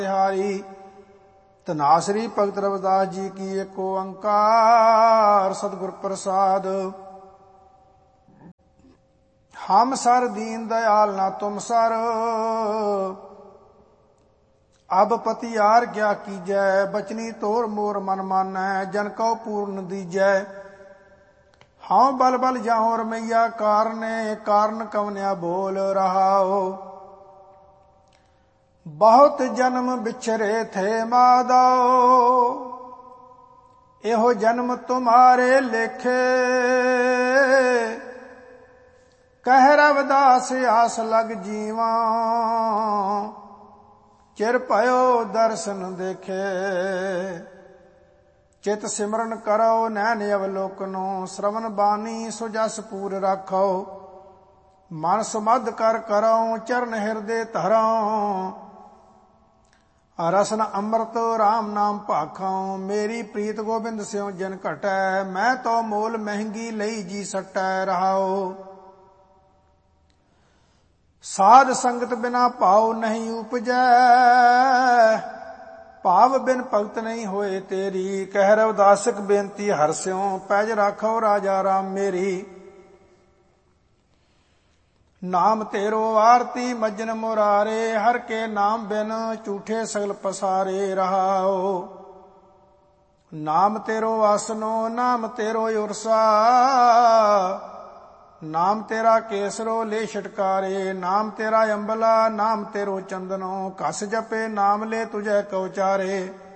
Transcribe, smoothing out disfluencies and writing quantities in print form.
हारी। धनासरी भगत रविदास जी की एक ओंकार सतगुर प्रसाद। हम सर दीन दयाल ना तुम सर, अब पति यार क्या कीजै। बचनी तोर मोर मन मानै, जन को पूर्ण दीजै। हाँ बल बल जाऊं रमैया कारने, कारण कवन्या बोल रहाओ। बहुत जन्म बिछरे थे माधो, एहो जन्म तुम्हारे लेखे। कह रविदास आस लग जीवा, चिर भयो दर्शन देखे। चित सिमरन करो नैन अवलोकनो, श्रवण बानी सो जस पूर राखो। मन सुमध कर करो चरण हृदय धरो, रसन अमृत राम नाम भाखो। मेरी प्रीत गोबिंद स्यों जन घटै, मैं तो मोल महंगी लई जी सटै रहाओ। साध संगत बिना भाव नहीं उपजै, भाव बिन भगत नहीं होए तेरी। कह रविदासक बेनती हर स्यों, पैज राखो राजा राम मेरी। नाम तेरो आरती मज्जन मुरारे, हर के नाम बिन झूठे सगल पसारे रहाओ। नाम तेरो आसनो नाम तेरो उर्सा, नाम तेरा केसरो ले छटकारे। नाम तेरा अंबला नाम तेरो चंदनो, कस जपे नाम ले तुझे कौचारे।